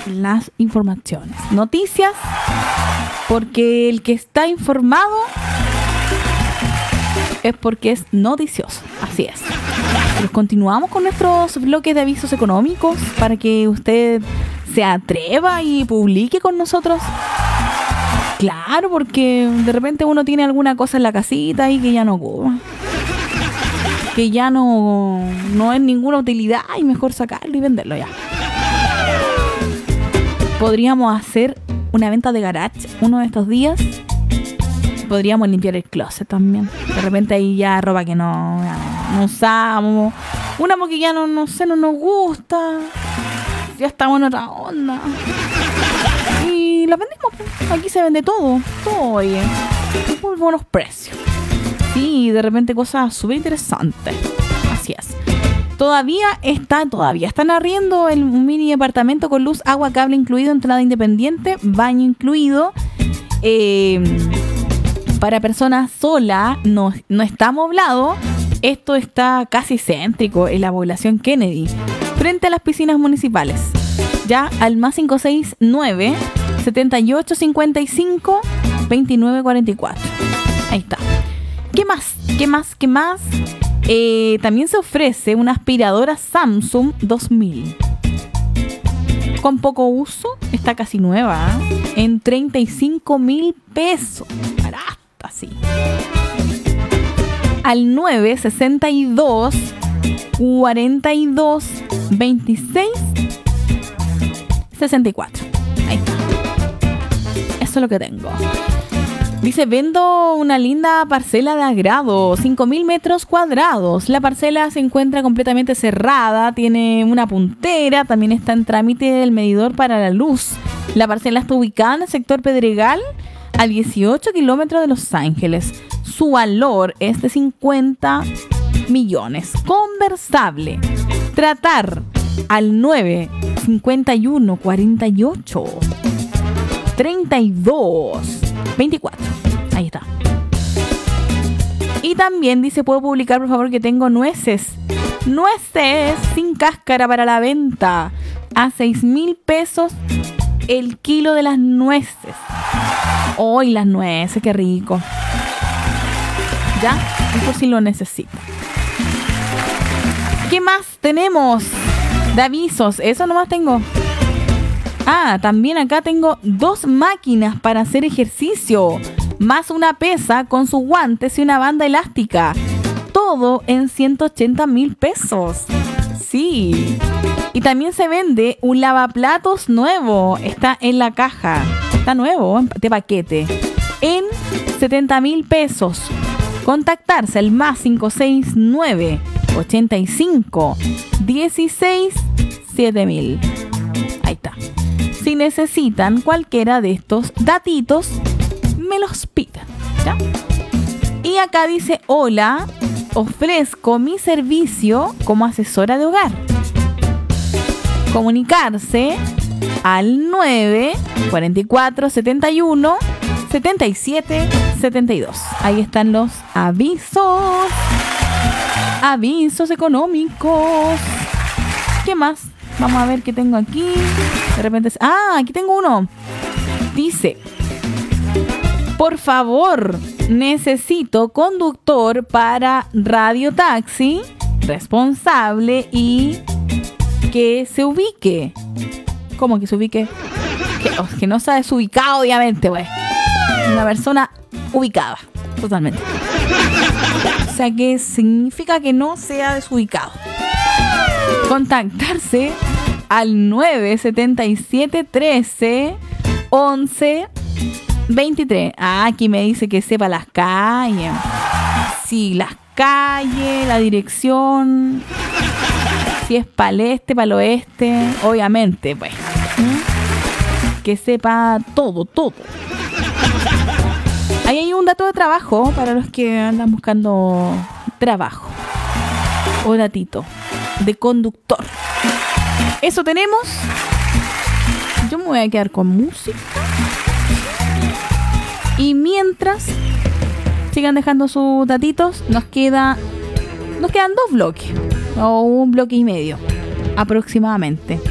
las informaciones. Noticias, porque el que está informado es porque es noticioso. Así es. Pero continuamos con nuestros bloques de avisos económicos para que usted se atreva y publique con nosotros. Claro, porque de repente uno tiene alguna cosa en la casita y que ya no ocupa, que ya no es ninguna utilidad y mejor sacarlo y venderlo ya. Podríamos hacer una venta de garage uno de estos días. Podríamos limpiar el closet también. De repente ahí ya ropa que no usamos, una porque ya no nos gusta, ya estamos en otra onda y la vendemos. Aquí se vende todo, oye, por buenos precios. Sí, de repente cosas súper interesantes. Así es. Todavía están arriendo un mini departamento con luz, agua, cable incluido, entrada independiente, baño incluido. Para personas solas, no está amoblado. Esto está casi céntrico en la población Kennedy, frente a las piscinas municipales. Ya al más 569 7855 2944. Ahí está. ¿Qué más? También se ofrece una aspiradora Samsung 2000 con poco uso, está casi nueva, en 35,000 pesos. Barata, sí. Al 962 42 26 64. Ahí está. Eso es lo que tengo. Dice, vendo una linda parcela de agrado, 5,000 metros cuadrados. La parcela se encuentra completamente cerrada, tiene una puntera, también está en trámite el medidor para la luz. La parcela está ubicada en el sector Pedregal, a 18 kilómetros de Los Ángeles. Su valor es de 50 millones. Conversable. Tratar al 951 48 32 24. Ahí está. Y también dice, ¿puedo publicar por favor que tengo nueces sin cáscara para la venta a 6,000 pesos el kilo de las nueces? ¡Ay, las nueces! ¡Qué rico! Ya, eso sí lo necesito. ¿Qué más tenemos de avisos? Eso nomás tengo. También acá tengo 2 máquinas para hacer ejercicio, más una pesa con sus guantes y una banda elástica. Todo en 180,000 pesos. Sí. Y también se vende un lavaplatos nuevo. Está en la caja. Está nuevo, de paquete. En 70,000 pesos. Contactarse al más 569 85 16 7000. Ahí está. Si necesitan cualquiera de estos datitos, me los pidan, ¿ya? Y acá dice, hola, ofrezco mi servicio como asesora de hogar. Comunicarse al 9 44 71 77 72. Ahí están los avisos económicos. ¿Qué más? Vamos a ver qué tengo aquí. De repente... aquí tengo uno. Dice, por favor, necesito conductor para Radio Taxi, responsable y que se ubique. ¿Cómo que se ubique? Que no sea desubicado, obviamente, güey. Una persona ubicada, totalmente. O sea, que significa que no sea desubicado. Contactarse al 977 13 11 23. Aquí me dice que sepa las calles. Sí, las calles, la dirección. Si es para el este, para el oeste, obviamente, pues. Que sepa todo. Ahí hay un dato de trabajo para los que andan buscando trabajo. O datito de conductor. Eso tenemos. Yo me voy a quedar con música. Y mientras sigan dejando sus datitos, nos quedan 2 bloques. O un bloque y medio aproximadamente.